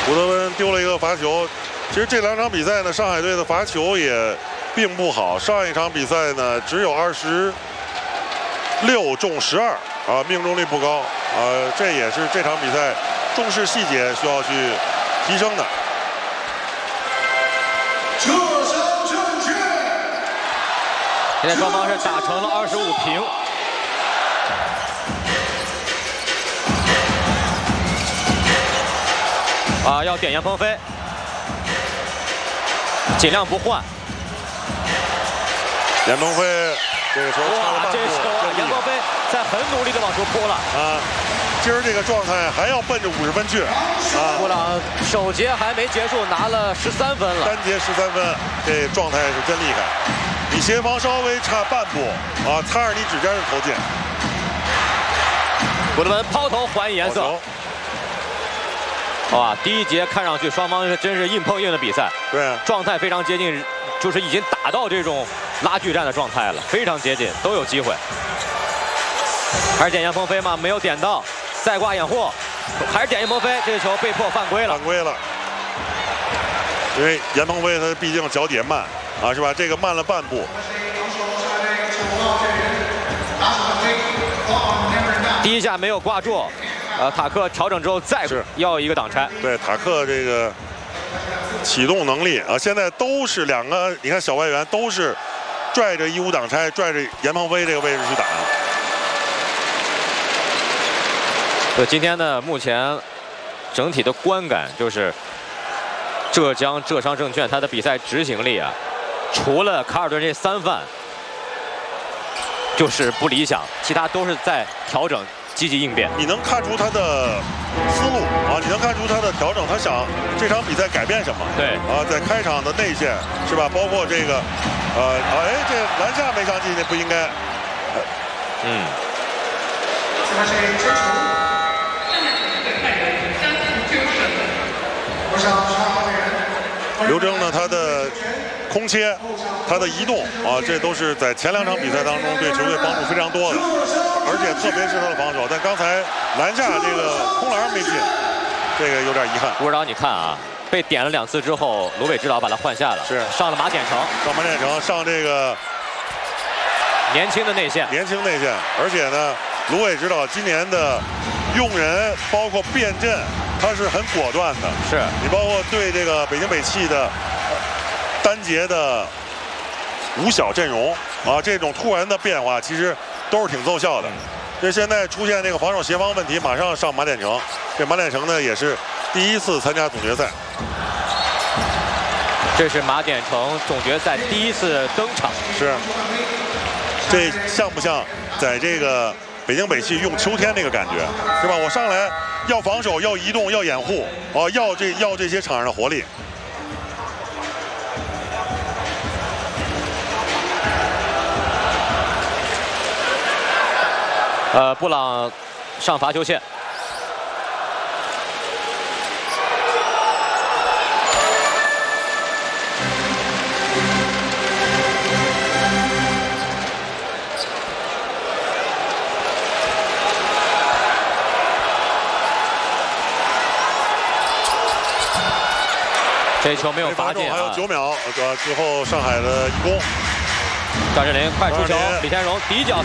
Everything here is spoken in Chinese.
古德温丢了一个罚球。其实这2场比赛呢，上海队的罚球也并不好。上一场比赛呢，只有26中12啊，命中率不高。这也是这场比赛重视细节需要去提升的。 现在双方是打成了25平。要点严鹏飞，尽量不换。 严鹏飞这个球， 哇，这球啊，严鹏飞在很努力的往出扑了啊！今儿这个状态还要奔着50分去啊！ 布朗首节还没结束，拿了13分了， 单节13分，这状态是真厉害。你协防稍微差半步啊，擦着你指尖就投进。 古德文抛投还以颜色。哇，第一节看上去双方是真是硬碰硬的比赛， 对， 状态非常接近，就是已经打到这种拉锯战的状态了，非常接近，都有机会。还是点严鹏飞吗？没有点到，再挂掩护，还是点严鹏飞，这个球被迫犯规了。 犯规了，因为严鹏飞他毕竟脚底慢啊，是吧？这个慢了半步。 第一下没有挂住。塔克调整之后再要一个挡拆。 对，塔克这个启动能力啊，现在都是2个，你看小外援都是拽着1-5挡拆，拽着严鹏飞这个位置去打。 对，今天呢，目前整体的观感就是浙商证券它的比赛执行力啊，除了卡尔顿这3犯就是不理想，其他都是在调整。积极应变， 你能看出他的思路啊，你能看出他的调整，他想这场比赛改变什么？ 对啊，在开场的内线是吧？包括这个，这篮下没上进，这不应该。刘铮呢，他的空切，他的移动啊，这都是在前2场比赛当中对球队帮助非常多的。而且特别是他的防守，但刚才篮下这个空篮没进，这个有点遗憾。 吴指导，你看啊，被点了2次之后，卢伟指导把他换下了， 是上了马典成， 上这个年轻的内线， 而且呢，卢伟指导今年的用人包括变阵，他是很果断的。 是你包括对这个北京北汽的单节的5小阵容啊，这种突然的变化，其实都是挺奏效的。这现在出现这个防守协防问题，马上上马典成。这马典成呢，也是第1次参加总决赛。 这是马典成总决赛第1次登场。 是。这像不像在这个北京北汽用秋天那个感觉，是吧？我上来要防守，要移动，要掩护，要这些场上的活力。 布朗上罚球线。这球没有罚进， 还有9秒，最后上海的1攻。 张镇麟快出球，李天荣底角。